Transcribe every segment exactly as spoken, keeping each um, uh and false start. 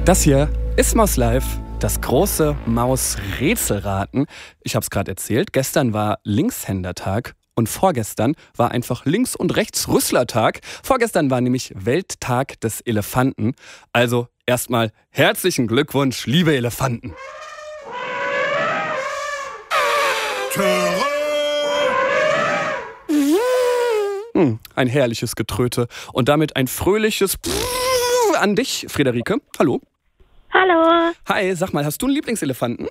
Das hier ist Maus Live, das große Maus-Rätselraten. Ich habe es gerade erzählt, gestern war Linkshändertag und vorgestern war einfach Links- und Rechts-Rüsslertag. Vorgestern war nämlich Welttag des Elefanten. Also erstmal herzlichen Glückwunsch, liebe Elefanten. Hm, ein herrliches Getröte und damit ein fröhliches Pfff an dich, Friederike. Hallo. Hallo. Hi, sag mal, hast du einen Lieblingselefanten?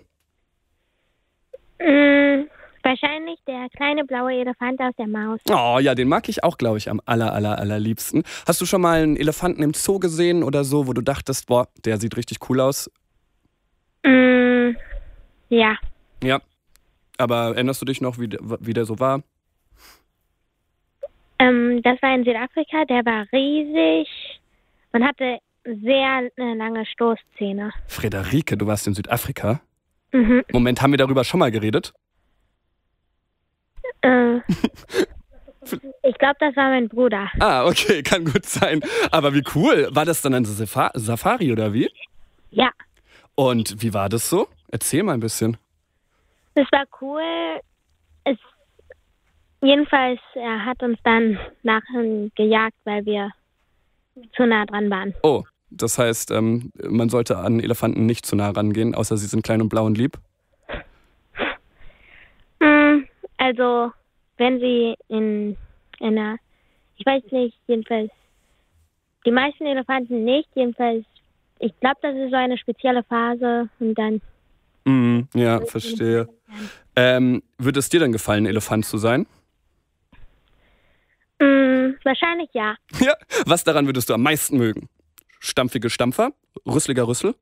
Mm, wahrscheinlich der kleine blaue Elefant aus der Maus. Oh ja, den mag ich auch, glaube ich, am aller, aller, allerliebsten. Hast du schon mal einen Elefanten im Zoo gesehen oder so, wo du dachtest, boah, der sieht richtig cool aus? Mm, ja. Ja. Aber erinnerst du dich noch, wie, wie der so war? Ähm, das war in Südafrika, der war riesig und hatte sehr äh, lange Stoßzähne. Friederike, du warst in Südafrika? Mhm. Moment, haben wir darüber schon mal geredet? Äh, ich glaube, das war mein Bruder. Ah, okay, kann gut sein. Aber wie cool. War das dann ein Safa- Safari oder wie? Ja, Und wie war das so? Erzähl mal ein bisschen. das war cool. Es, jedenfalls, er hat uns dann nachher gejagt, weil wir zu nah dran waren. Oh, das heißt, ähm, man sollte an Elefanten nicht zu nah rangehen, außer sie sind klein und blau und lieb. Hm, also, wenn sie in, in einer, ich weiß nicht, jedenfalls, die meisten Elefanten nicht, jedenfalls, ich glaube, das ist so eine spezielle Phase und dann. Mhm, ja, verstehe. Ähm, würde es dir dann gefallen, Elefant zu sein? Hm, wahrscheinlich ja. Ja. Was daran würdest du am meisten mögen? Stampfige Stampfer? Rüsseliger Rüssel?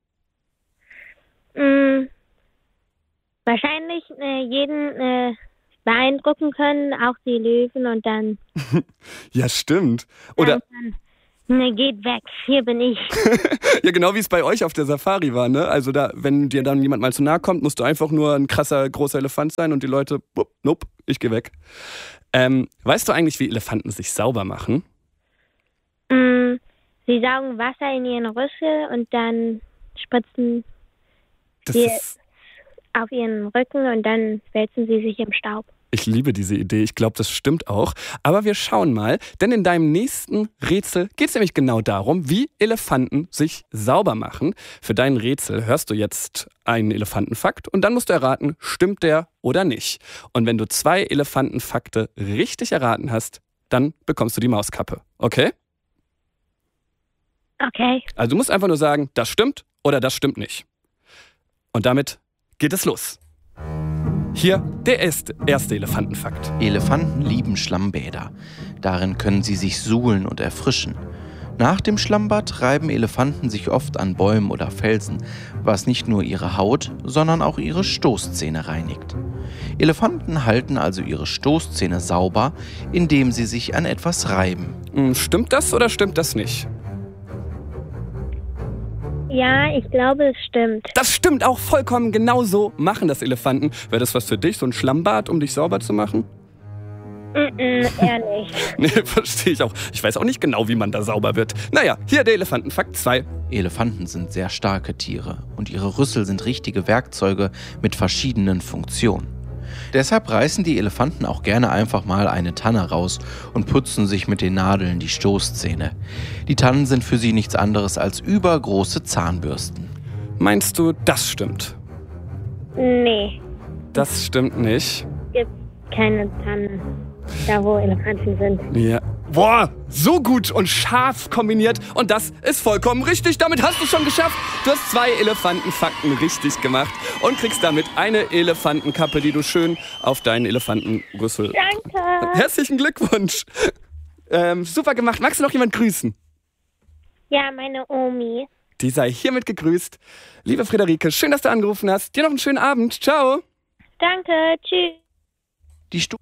Hm, wahrscheinlich äh, jeden äh, beeindrucken können, auch die Löwen und dann. Ja, stimmt. Oder Dann, ne, geht weg, hier bin ich. ja, genau wie es bei euch auf der Safari war, ne? Also da, wenn dir dann jemand mal zu nahe kommt, musst du einfach nur ein krasser, großer Elefant sein und die Leute, bup, nope, ich geh weg. Ähm, weißt du eigentlich, wie Elefanten sich sauber machen? Hm, sie saugen Wasser in ihren Rüssel und dann spritzen Das sie ist, auf ihren Rücken und dann wälzen sie sich im Staub. ich liebe diese Idee, ich glaube, das stimmt auch. Aber wir schauen mal, denn in deinem nächsten Rätsel geht es nämlich genau darum, wie Elefanten sich sauber machen. Für dein Rätsel hörst du jetzt einen Elefantenfakt und dann musst du erraten, stimmt der oder nicht. Und wenn du zwei Elefantenfakte richtig erraten hast, dann bekommst du die Mauskappe. Okay? Okay. Also du musst einfach nur sagen, das stimmt oder das stimmt nicht. Und damit geht es los. Hier der erste, erste Elefantenfakt. Elefanten lieben Schlammbäder. Darin können sie sich suhlen und erfrischen. Nach dem Schlammbad reiben Elefanten sich oft an Bäumen oder Felsen, was nicht nur ihre Haut, sondern auch ihre Stoßzähne reinigt. Elefanten halten also ihre Stoßzähne sauber, indem sie sich an etwas reiben. Hm, Stimmt das oder stimmt das nicht? Ja, ich glaube, es stimmt. Das stimmt auch vollkommen, genau so machen das Elefanten. Wäre das was für dich, so ein Schlammbad, um dich sauber zu machen? Mm-mm, eher nicht. Nee, verstehe ich auch. Ich weiß auch nicht genau, wie man da sauber wird. Naja, hier der Elefantenfakt zwei. Elefanten sind sehr starke Tiere und ihre Rüssel sind richtige Werkzeuge mit verschiedenen Funktionen. Deshalb reißen die Elefanten auch gerne einfach mal eine Tanne raus und putzen sich mit den Nadeln die Stoßzähne. Die Tannen sind für sie nichts anderes als übergroße Zahnbürsten. Meinst du, das stimmt? Nee, Das stimmt nicht. es gibt keine Tannen, da wo Elefanten sind. Ja. Boah, so gut und scharf kombiniert. Und das ist vollkommen richtig. Damit hast du es schon geschafft. Du hast zwei Elefantenfakten richtig gemacht und kriegst damit eine Elefantenkappe, die du schön auf deinen Elefantenrüssel. Danke. Herzlichen Glückwunsch. Ähm, super gemacht. Magst du noch jemand grüßen? Ja, meine Omi. Die sei hiermit gegrüßt. Liebe Friederike, schön, dass du angerufen hast. Dir noch einen schönen Abend. Ciao. Danke, tschüss. Die Sto